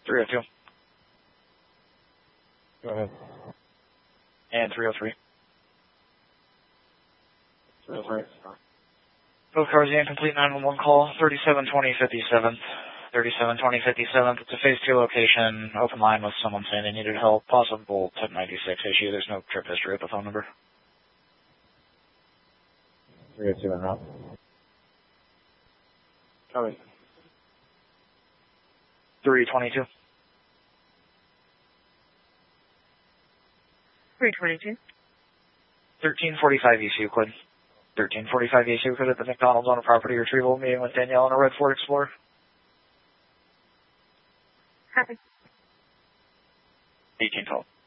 302. Go ahead. And 303. 303. Both cars, the incomplete 911 call, 372057. 372057. It's a phase 2 location, open line with someone saying they needed help, possible 1096 issue. There's no trip history at the phone number. 302 en route. Coming. 322. 322. 1345 East Euclid. 1345 East Euclid at the McDonald's on a property retrieval meeting with Danielle in a red Ford Explorer. Copy. 1812.